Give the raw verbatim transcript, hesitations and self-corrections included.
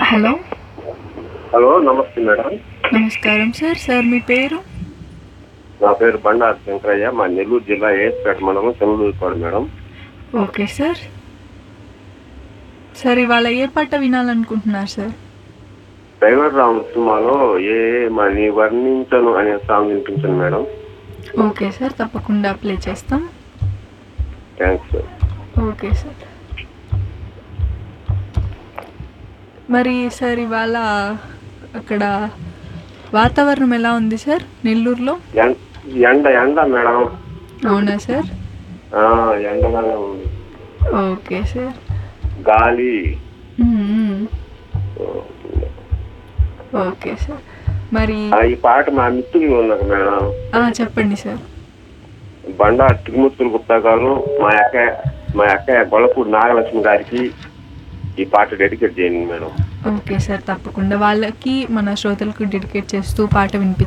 Hello. Hello నమస్తే madam. నమస్కారం sir. Sir మీ పేరు? నా పేరు బండారు శంకరయ్య. మా నెల్లూరు జిల్లా ఏస్పేట మండలం చెన్నూరుపాడు మేడం. Okay sir. సార్ ఇవాళ ఏ పాట వినాలనుకుంటున్నారు సార్? డ్రైవర్ రామ్ సినిమాలో ఏ మని వర్ణించను అనే సాంగ్ వినిపించండి మేడం. ఓకే సార్, తప్పకుండా ప్లే చేస్తాం. Thanks sir. Okay sir. మరి సార్ ఇవాళ అక్కడ వాతావరణం ఎలా ఉంది సార్ నెల్లూరులో? ఎం- ఎండ ఎండ మేడం. అవునా సార్? ఆ, ఎండగానే ఉంది. Okay sir. గాలి. మ్మ్. Okay sir. మరి ఆ, ఈ పాట మా మిత్రులు ఉన్నారు మేడం. ఆ, చెప్పండి సార్. బండా తిరుమూర్తుల గుప్తా గారు, మా అక్క మా అక్క గొల్లపూడి నాగలక్ష్మి గారికి ఈ పాట డెడికేట్ చేయండి మేడం. ఓకే సార్, తప్పకుండా వాళ్ళకి మన శ్రోతలకు డెడికేట్ చేస్తూ పాట వినిపి